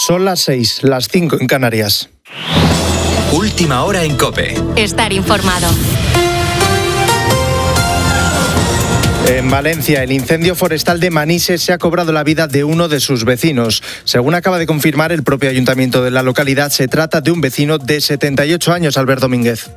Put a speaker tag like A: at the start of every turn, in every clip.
A: Son las 6, las 5 en Canarias.
B: Última hora en COPE.
C: Estar informado.
A: En Valencia, el incendio forestal de Manises se ha cobrado la vida de uno de sus vecinos. Según acaba de confirmar el propio ayuntamiento de la localidad, se trata de un vecino de 78 años, Albert Domínguez.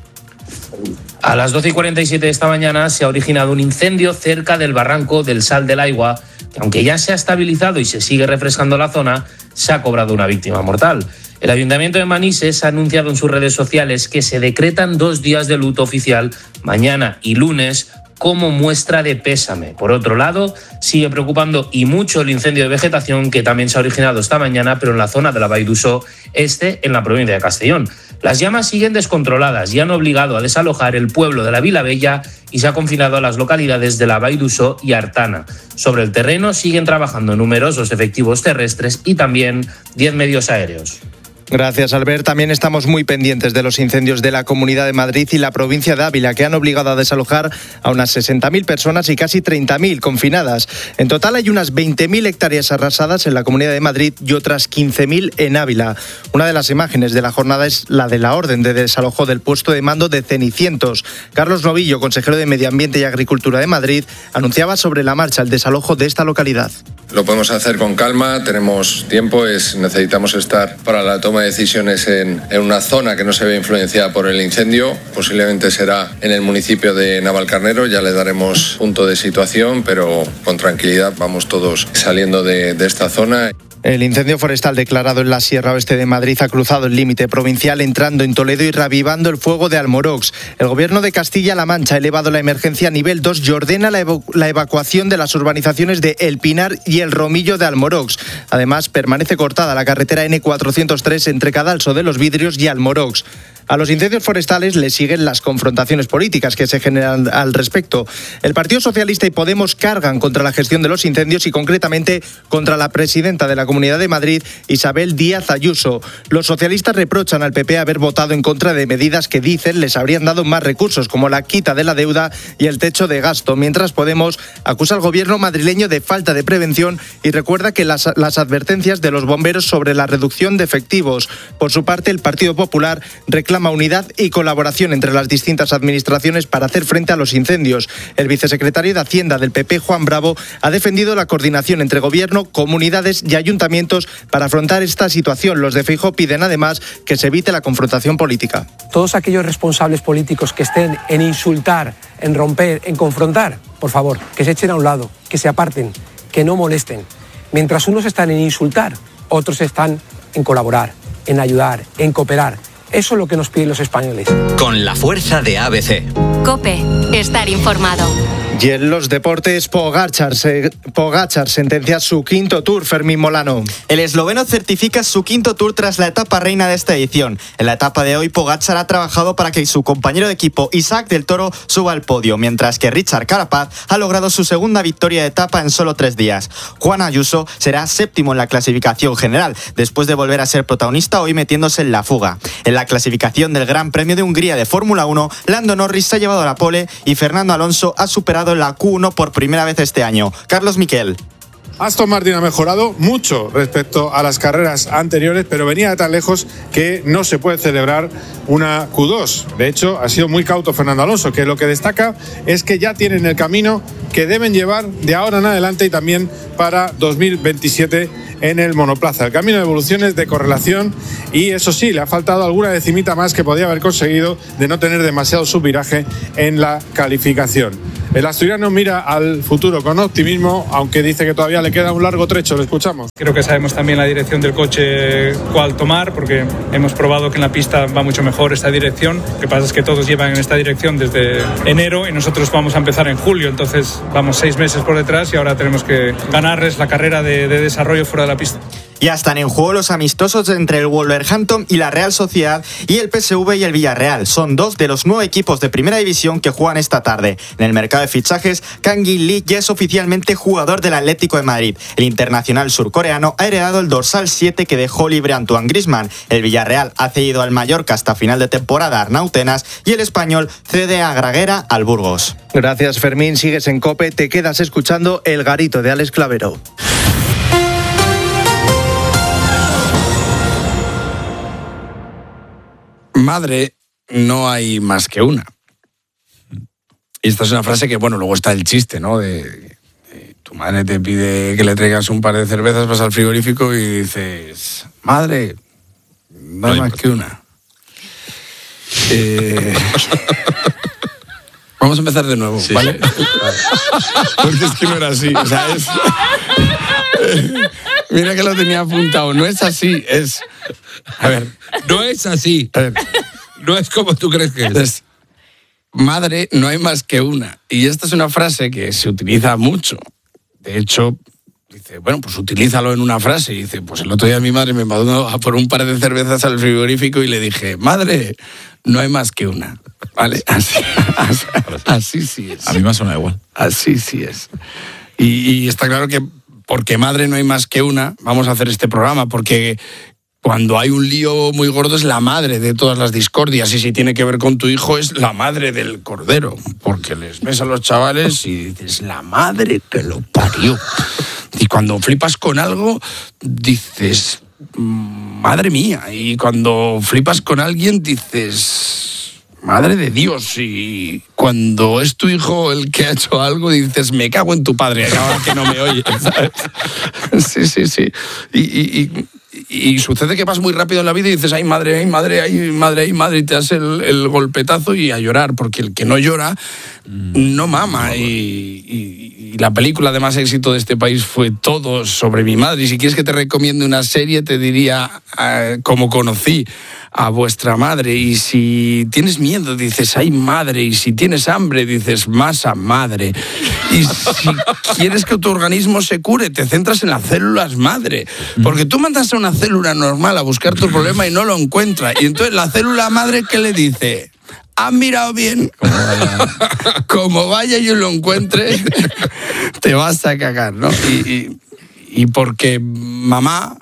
D: A las 12:47 de esta mañana se ha originado un incendio cerca del barranco del Sal del Aigua, que aunque ya se ha estabilizado y se sigue refrescando la zona, se ha cobrado una víctima mortal. El Ayuntamiento de Manises ha anunciado en sus redes sociales que se decretan 2 días de luto oficial, mañana y lunes, como muestra de pésame. Por otro lado, sigue preocupando y mucho el incendio de vegetación que también se ha originado esta mañana, pero en la zona de la Vall d'Uixó, en la provincia de Castellón. Las llamas siguen descontroladas y han obligado a desalojar el pueblo de la Vilavella y se ha confinado a las localidades de la Vall d'Uixó y Artana. Sobre el terreno siguen trabajando numerosos efectivos terrestres y también 10 medios aéreos.
A: Gracias, Albert. También estamos muy pendientes de los incendios de la Comunidad de Madrid y la provincia de Ávila, que han obligado a desalojar a unas 60.000 personas y casi 30.000 confinadas. En total hay unas 20.000 hectáreas arrasadas en la Comunidad de Madrid y otras 15.000 en Ávila. Una de las imágenes de la jornada es la de la orden de desalojo del puesto de mando de Cenicientos. Carlos Novillo, consejero de Medio Ambiente y Agricultura de Madrid, anunciaba sobre la marcha el desalojo de esta localidad.
E: Lo podemos hacer con calma, tenemos tiempo, necesitamos estar para la toma de decisiones en una zona que no se ve influenciada por el incendio. Posiblemente será en el municipio de Navalcarnero, ya le daremos punto de situación, pero con tranquilidad vamos todos saliendo de esta zona.
A: El incendio forestal declarado en la Sierra Oeste de Madrid ha cruzado el límite provincial entrando en Toledo y reavivando el fuego de Almorox. El Gobierno de Castilla-La Mancha ha elevado la emergencia a nivel 2 y ordena la evacuación de las urbanizaciones de El Pinar y El Romillo de Almorox. Además, permanece cortada la carretera N403 entre Cadalso de los Vidrios y Almorox. A los incendios forestales le siguen las confrontaciones políticas que se generan al respecto. El Partido Socialista y Podemos cargan contra la gestión de los incendios y concretamente contra la presidenta de la Comunidad de Madrid, Isabel Díaz Ayuso. Los socialistas reprochan al PP haber votado en contra de medidas que dicen les habrían dado más recursos, como la quita de la deuda y el techo de gasto, mientras Podemos acusa al gobierno madrileño de falta de prevención y recuerda que las advertencias de los bomberos sobre la reducción de efectivos. Por su parte, el Partido Popular reclama unidad y colaboración entre las distintas administraciones para hacer frente a los incendios. El vicesecretario de Hacienda del PP, Juan Bravo, ha defendido la coordinación entre gobierno, comunidades y ayuntamientos para afrontar esta situación. Los de Feijóo piden además que se evite la confrontación política.
F: Todos aquellos responsables políticos que estén en insultar, en romper, en confrontar, por favor, que se echen a un lado, que se aparten, que no molesten. Mientras unos están en insultar, otros están en colaborar, en ayudar, en cooperar. Eso es lo que nos piden los españoles.
B: Con la fuerza de ABC.
C: COPE. Estar informado.
A: Y en los deportes, Pogačar sentencia su quinto Tour, Fermín Molano.
G: El esloveno certifica su quinto Tour tras la etapa reina de esta edición. En la etapa de hoy, Pogačar ha trabajado para que su compañero de equipo, Isaac del Toro, suba al podio, mientras que Richard Carapaz ha logrado su segunda victoria de etapa en solo 3 días. Juan Ayuso será séptimo en la clasificación general, después de volver a ser protagonista hoy metiéndose en la fuga. En la clasificación del Gran Premio de Hungría de Fórmula 1, Lando Norris se ha llevado la pole y Fernando Alonso ha superado la Q1 por primera vez este año. Carlos Miquel.
H: Aston Martin ha mejorado mucho respecto a las carreras anteriores, pero venía de tan lejos que no se puede celebrar una Q2. De hecho, ha sido muy cauto Fernando Alonso, que lo que destaca es que ya tienen el camino que deben llevar de ahora en adelante y también para 2027 en el monoplaza. El camino de evoluciones, de correlación, y eso sí, le ha faltado alguna decimita más que podía haber conseguido de no tener demasiado subviraje en la calificación. El asturiano mira al futuro con optimismo, aunque dice que todavía le queda un largo trecho. Lo escuchamos.
I: Creo que sabemos también la dirección del coche cuál tomar, porque hemos probado que en la pista va mucho mejor esta dirección. Lo que pasa es que todos llevan en esta dirección desde enero y nosotros vamos a empezar en julio, entonces vamos 6 meses por detrás y ahora tenemos que ganarles la carrera de desarrollo fuera de la pista.
G: Ya están en juego los amistosos entre el Wolverhampton y la Real Sociedad y el PSV y el Villarreal. Son 2 de los 9 equipos de primera división que juegan esta tarde. En el mercado de fichajes, Kang Gin Lee ya es oficialmente jugador del Atlético de Madrid. El internacional surcoreano ha heredado el dorsal 7 que dejó libre Antoine Griezmann. El Villarreal ha cedido al Mallorca hasta final de temporada a Arnau Tenas y el español cede a Graguera al Burgos.
A: Gracias, Fermín. Sigues en COPE, te quedas escuchando El Garito de Alex Clavero.
J: madre no hay más que una. Y esta es una frase que, bueno, luego está el chiste, ¿no? De tu madre te pide que le traigas un par de cervezas, vas al frigorífico y dices, madre, no hay más que una. Vamos a empezar de nuevo, sí. ¿Vale? Porque es que no era así, o sea, es... mira que lo tenía apuntado, no es así, es... A ver,
K: no es así,
J: a ver,
K: no es como tú crees que es.
J: Madre, no hay más que una. Y esta es una frase que se utiliza mucho. De hecho, dice, bueno, pues utilízalo en una frase. Y dice, pues el otro día mi madre me mandó a por un par de cervezas al frigorífico y le dije, madre, no hay más que una. ¿Vale? Así sí es.
K: A mí me suena igual.
J: Así sí es. Y está claro que porque madre no hay más que una, vamos a hacer este programa, porque cuando hay un lío muy gordo es la madre de todas las discordias, y si tiene que ver con tu hijo es la madre del cordero, porque les ves a los chavales y dices, la madre que lo parió. Y cuando flipas con algo, dices, madre mía. Y cuando flipas con alguien, dices, madre de Dios. Y cuando es tu hijo el que ha hecho algo, dices, me cago en tu padre, ahora que no me oye, ¿sabes? Sí. Y sucede que vas muy rápido en la vida y dices, ay madre, y te das el golpetazo y a llorar, porque el que no llora no mama. Y la película de más éxito de este país fue Todo sobre mi madre. Y si quieres que te recomiende una serie, te diría Cómo conocí a vuestra madre. Y si tienes miedo, dices, ay madre. Y si tienes hambre, dices, masa madre. Y si quieres que tu organismo se cure, te centras en las células madre. Porque tú mandas a una célula normal a buscar tu problema y no lo encuentra. Y entonces la célula madre, ¿qué le dice? ¿Has mirado bien? Como vaya yo lo encuentre, te vas a cagar, ¿no? Y porque mamá.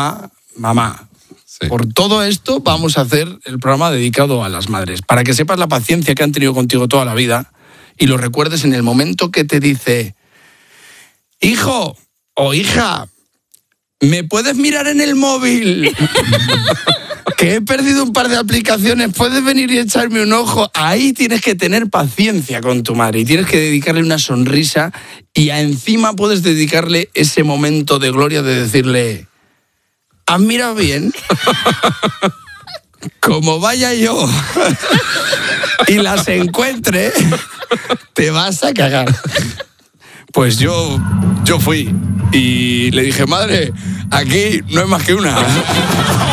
J: Sí. Por todo esto vamos a hacer el programa dedicado a las madres, para que sepas la paciencia que han tenido contigo toda la vida y lo recuerdes en el momento que te dice, hijo o hija, ¿me puedes mirar en el móvil? Que he perdido un par de aplicaciones, ¿puedes venir y echarme un ojo? Ahí tienes que tener paciencia con tu madre y tienes que dedicarle una sonrisa, y encima puedes dedicarle ese momento de gloria de decirle, ¿has mirado bien? Como vaya yo y las encuentre, te vas a cagar. Pues yo fui y le dije, madre, aquí no hay más que una.